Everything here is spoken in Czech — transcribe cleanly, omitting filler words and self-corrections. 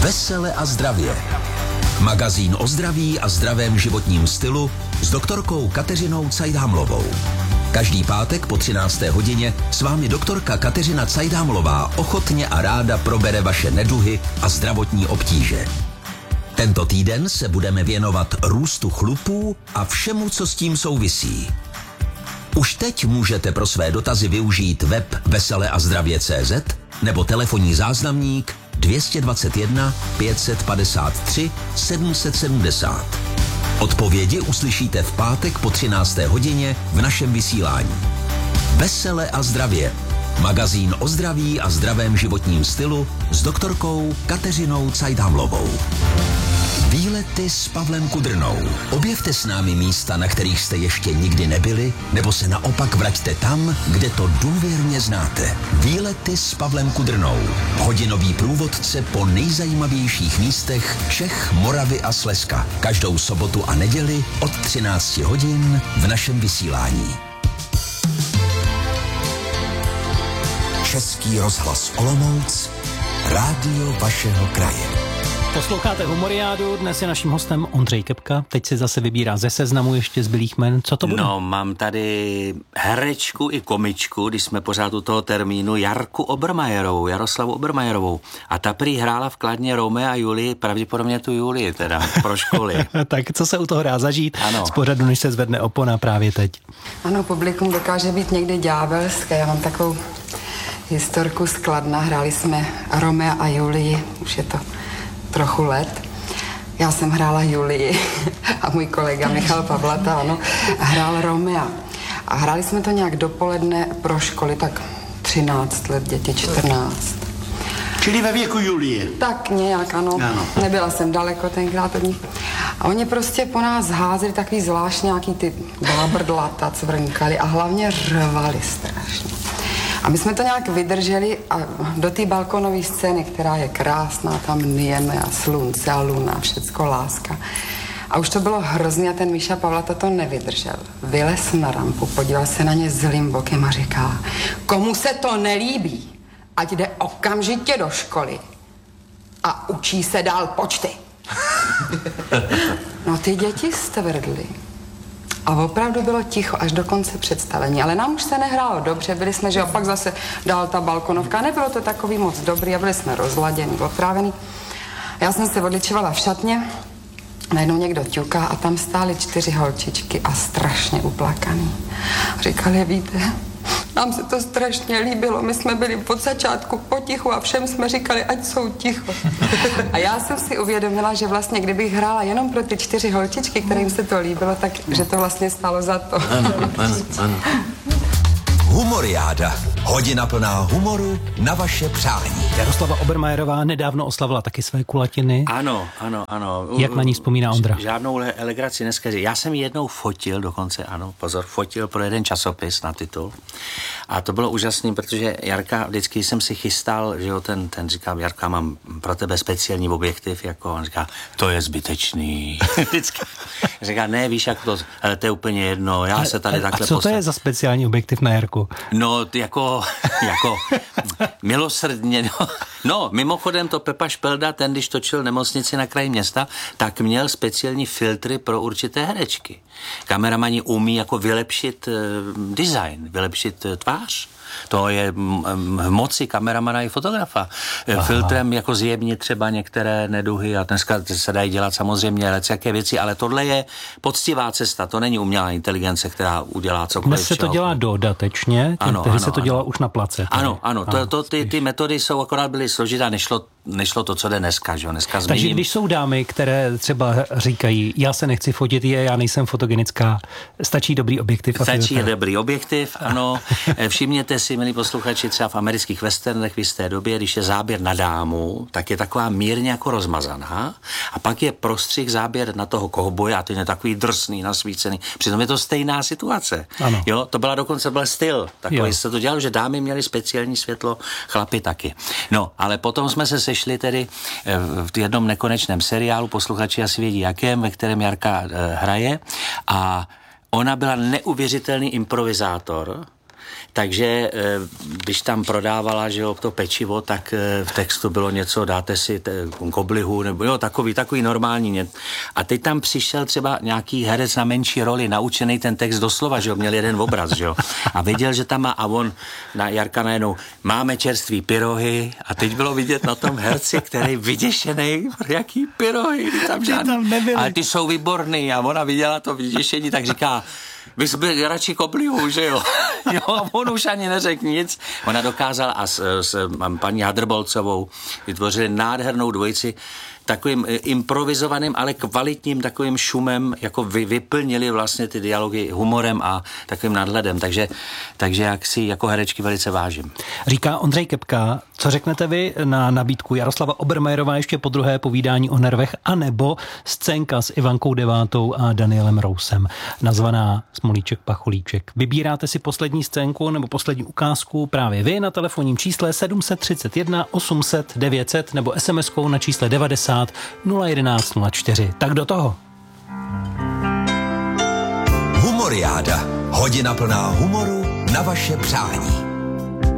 Vesele a zdravě. Magazín o zdraví a zdravém životním stylu s doktorkou Kateřinou Cajdámlovou. Každý pátek po 13. hodině s vámi doktorka Kateřina Cajdámlová ochotně a ráda probere vaše neduhy a zdravotní obtíže. Tento týden se budeme věnovat růstu chlupů a všemu, co s tím souvisí. Už teď můžete pro své dotazy využít web veseleazdravě.cz nebo telefonní záznamník 221 553 770. Odpovědi uslyšíte v pátek po 13. hodině v našem vysílání. Vesele a zdravě. Magazín o zdraví a zdravém životním stylu s doktorkou Kateřinou Cajdámlovou. Výlety s Pavlem Kudrnou. Objevte s námi místa, na kterých jste ještě nikdy nebyli, nebo se naopak vraťte tam, kde to důvěrně znáte. Výlety s Pavlem Kudrnou. Hodinový průvodce po nejzajímavějších místech Čech, Moravy a Slezska. Každou sobotu a neděli od 13 hodin v našem vysílání. Český rozhlas Olomouc, rádio vašeho kraje. Posloucháte Humoriádu, dnes je naším hostem Ondřej Kepka, teď si zase vybírá ze seznamu ještě zbylých jmen. Co to bude? No, mám tady herečku i komičku, když jsme pořád u toho termínu, Jaroslavu Obermajerovou. A ta prý hrála v Kladně Romea a Julii, pravděpodobně tu Julii teda, pro školy. Tak co se u toho dá zažít z pořadu, než se zvedne opona právě teď? Ano, publikum dokáže být někdy ďábelské. Já mám takovou historku z Kladna, hráli jsme Romea a Julii, už je to trochu let. Já jsem hrála Julii a můj kolega Michal Pavlata, ano, hrál Romea. A hráli jsme to nějak dopoledne pro školy, tak 13 let, děti 14. Čili ve věku Julie. Tak nějak, ano. Nebyla jsem daleko tenkrát od nich. A oni prostě po nás házeli takový zvlášť nějaký ty bábrdlata, cvrnkali a hlavně řvali strašně. A my jsme to nějak vydrželi a do té balkonové scény, která je krásná, tam nijeme a slunce a luna, všecko láska. A už to bylo hrozný a ten Míša Pavlata to nevydržel. Vylez na rampu, podíval se na ně zlým bokem a říká, komu se to nelíbí, ať jde okamžitě do školy a učí se dál počty. No ty děti stvrdly. A opravdu bylo ticho až do konce představení, ale nám už se nehrálo dobře, byli jsme, že opak zase dál ta balkonovka, nebylo to takový moc dobrý a byli jsme rozladěni, otrávený. Já jsem se odličovala v šatně, najednou někdo ťuká a tam stály 4 holčičky a strašně uplakaný. Říkali, víte, nám se to strašně líbilo, my jsme byli od začátku potichu a všem jsme říkali, ať jsou ticho. A já jsem si uvědomila, že vlastně kdybych hrála jenom pro ty 4 holčičky, kterým se to líbilo, tak že to vlastně stálo za to. Ano. Humoriáda. Hodina plná humoru na vaše přání. Jaroslava Obermajerová nedávno oslavila taky své kulatiny. Ano. Jak na ní vzpomíná Ondra? Žádnou elegraci dneska. Já jsem ji jednou fotil dokonce, fotil pro jeden časopis na titul. A to bylo úžasný, protože Jarka, vždycky jsem si chystal, že jo, ten říkám, Jarka, mám pro tebe speciální objektiv, jako on říká, to je zbytečný. Vždycky říká, ne, víš, jak to, ale to je úplně jedno, já se tady takhle postavím. A co to je za speciální objektiv na Jarku? No, jako milosrdně, no, mimochodem to Pepa Špelda, ten, když točil Nemocnici na kraji města, tak měl speciální filtry pro určité herečky. Kameramani umí jako vylepšit design, vylepšit tvář. To je v moci kameramana i fotografa. Filtrem jako zjemnit třeba některé neduhy a dneska se dají dělat samozřejmě jaké věci, ale tohle je poctivá cesta, to není umělá inteligence, která udělá cokoliv. Dnes se to dělá dodatečně, tehdy se to dělá už na place. Ano, ty metody jsou akorát byly složité, nešlo to, co jde dneska, že jo, dneska zmíním. Takže když jsou dámy, které třeba říkají, já se nechci fotit, já nejsem fotogenická, stačí dobrý objektiv. Stačí dobrý objektiv, ano. Všimněte si, milí posluchači, třeba v amerických westernech v jisté době, když je záběr na dámu, tak je taková mírně jako rozmazaná a pak je prostřih záběr na toho kovboje a ten je takový drsný, nasvícený. Přitom je to stejná situace. Ano. Jo, to byl styl. Takový se to dělalo, že dámy měly speciální světlo, chlapi taky. No, ale potom jsme se sešli tedy v jednom nekonečném seriálu, posluchači asi vědí jakém, ve kterém Jarka hraje a ona byla neuvěřitelný improvizátor takže když tam prodávala, že jo, to pečivo, tak v textu bylo něco, dáte si koblihu, nebo jo, takový normální. A teď tam přišel třeba nějaký herec na menší roli, naučený ten text doslova, že jo, měl jeden obraz, že jo, a věděl, že tam má, a on na Jarka najednou, máme čerství pyrohy, a teď bylo vidět na tom herci, který vyděšený, jaký pyrohy, tam žádný, ale ty jsou výborný, a ona viděla to vyděšení, tak říká, vy jste radši koblihu, že jo? Jo, a on už ani neřekl nic. Ona dokázala a s paní Hadrbolcovou vytvořili nádhernou dvojici, takovým improvizovaným, ale kvalitním takovým šumem, jako vyplnili vlastně ty dialogy humorem a takovým nadhledem, takže jak si jako herečky velice vážím. Říká Ondřej Kepka, co řeknete vy na nabídku Jaroslava Obermajerová ještě po druhé povídání o nervech, anebo scénka s Ivankou Devátou a Danielem Rousem, nazvaná Smolíček Pacholíček. Vybíráte si poslední scénku nebo poslední ukázku právě vy na telefonním čísle 731 800 900 nebo SMS-kou na čísle 90 011 04. Tak do toho. Humoriáda. Hodina plná humoru na vaše přání.